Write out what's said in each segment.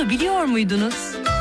olduğunu biliyor muydunuz?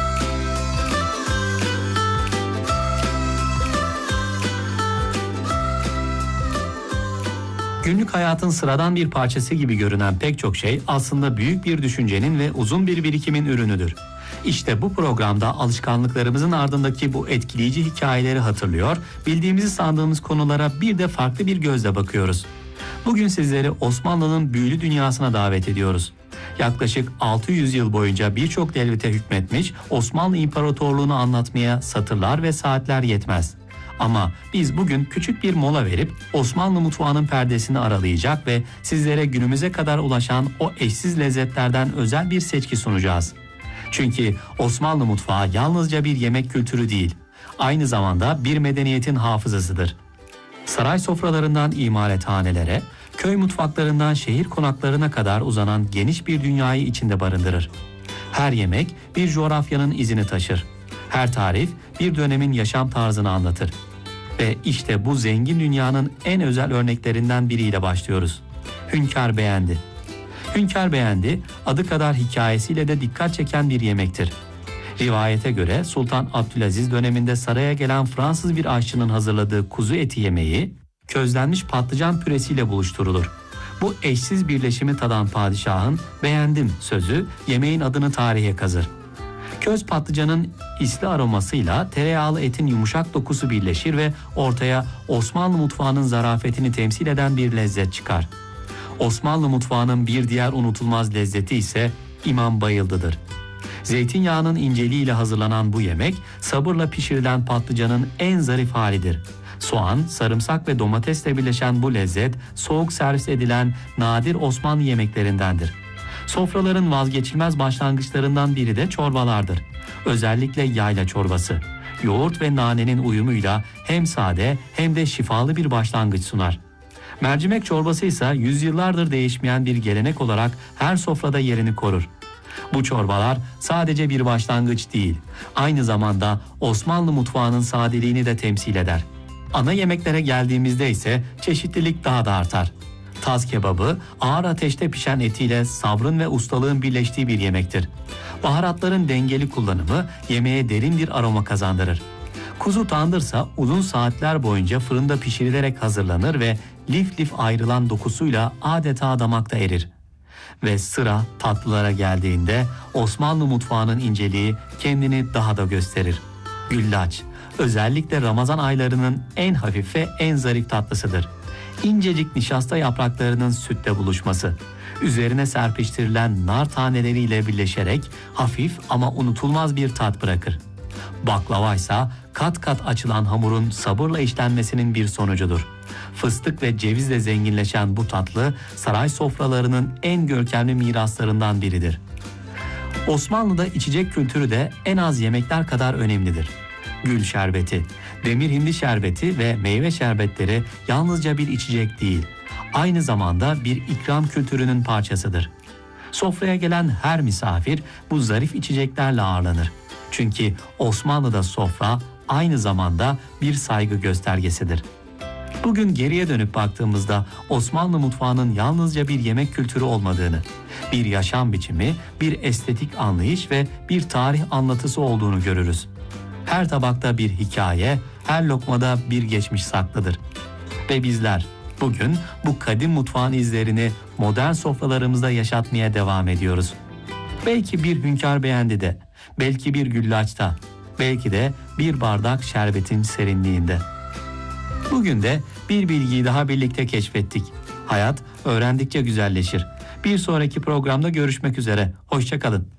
Günlük hayatın sıradan bir parçası gibi görünen pek çok şey aslında büyük bir düşüncenin ve uzun bir birikimin ürünüdür. İşte bu programda alışkanlıklarımızın ardındaki bu etkileyici hikayeleri hatırlıyor, bildiğimizi sandığımız konulara bir de farklı bir gözle bakıyoruz. Bugün sizleri Osmanlı'nın büyülü dünyasına davet ediyoruz. Yaklaşık 600 yıl boyunca birçok devlete hükmetmiş Osmanlı İmparatorluğunu anlatmaya satırlar ve saatler yetmez. Ama biz bugün küçük bir mola verip Osmanlı mutfağının perdesini aralayacak ve sizlere günümüze kadar ulaşan o eşsiz lezzetlerden özel bir seçki sunacağız. Çünkü Osmanlı mutfağı yalnızca bir yemek kültürü değil, aynı zamanda bir medeniyetin hafızasıdır. Saray sofralarından imalathanelere, köy mutfaklarından şehir konaklarına kadar uzanan geniş bir dünyayı içinde barındırır. Her yemek bir coğrafyanın izini taşır. Her tarif bir dönemin yaşam tarzını anlatır. Ve işte bu zengin dünyanın en özel örneklerinden biriyle başlıyoruz. Hünkâr beğendi. Hünkâr beğendi, adı kadar hikayesiyle de dikkat çeken bir yemektir. Rivayete göre Sultan Abdülaziz döneminde saraya gelen Fransız bir aşçının hazırladığı kuzu eti yemeği, közlenmiş patlıcan püresiyle buluşturulur. Bu eşsiz birleşimi tadan padişahın "beğendim" sözü yemeğin adını tarihe kazır. Köz patlıcanın isli aromasıyla tereyağlı etin yumuşak dokusu birleşir ve ortaya Osmanlı mutfağının zarafetini temsil eden bir lezzet çıkar. Osmanlı mutfağının bir diğer unutulmaz lezzeti ise İmam Bayıldı'dır. Zeytinyağının inceliğiyle hazırlanan bu yemek, sabırla pişirilen patlıcanın en zarif halidir. Soğan, sarımsak ve domatesle birleşen bu lezzet, soğuk servis edilen nadir Osmanlı yemeklerindendir. Sofraların vazgeçilmez başlangıçlarından biri de çorbalardır. Özellikle yayla çorbası. Yoğurt ve nanenin uyumuyla hem sade hem de şifalı bir başlangıç sunar. Mercimek çorbası ise yüzyıllardır değişmeyen bir gelenek olarak her sofrada yerini korur. Bu çorbalar sadece bir başlangıç değil, aynı zamanda Osmanlı mutfağının sadeliğini de temsil eder. Ana yemeklere geldiğimizde ise çeşitlilik daha da artar. Taz kebabı, ağır ateşte pişen etiyle sabrın ve ustalığın birleştiği bir yemektir. Baharatların dengeli kullanımı yemeğe derin bir aroma kazandırır. Kuzu tandırsa uzun saatler boyunca fırında pişirilerek hazırlanır ve lif lif ayrılan dokusuyla adeta damakta erir. Ve sıra tatlılara geldiğinde Osmanlı mutfağının inceliği kendini daha da gösterir. Güllaç, özellikle Ramazan aylarının en hafif ve en zarif tatlısıdır. İncecik nişasta yapraklarının sütle buluşması, üzerine serpiştirilen nar taneleriyle birleşerek hafif ama unutulmaz bir tat bırakır. Baklava ise kat kat açılan hamurun sabırla işlenmesinin bir sonucudur. Fıstık ve cevizle zenginleşen bu tatlı saray sofralarının en görkemli miraslarından biridir. Osmanlı'da içecek kültürü de en az yemekler kadar önemlidir. Gül şerbeti, demir hindi şerbeti ve meyve şerbetleri yalnızca bir içecek değil, aynı zamanda bir ikram kültürünün parçasıdır. Sofraya gelen her misafir bu zarif içeceklerle ağırlanır. Çünkü Osmanlı'da sofra aynı zamanda bir saygı göstergesidir. Bugün geriye dönüp baktığımızda Osmanlı mutfağının yalnızca bir yemek kültürü olmadığını, bir yaşam biçimi, bir estetik anlayış ve bir tarih anlatısı olduğunu görürüz. Her tabakta bir hikaye, her lokmada bir geçmiş saklıdır. Ve bizler bugün bu kadim mutfağın izlerini modern sofralarımızda yaşatmaya devam ediyoruz. Belki bir hünkâr beğendi de, belki bir güllaçta, belki de bir bardak şerbetin serinliğinde. Bugün de bir bilgiyi daha birlikte keşfettik. Hayat öğrendikçe güzelleşir. Bir sonraki programda görüşmek üzere. Hoşça kalın.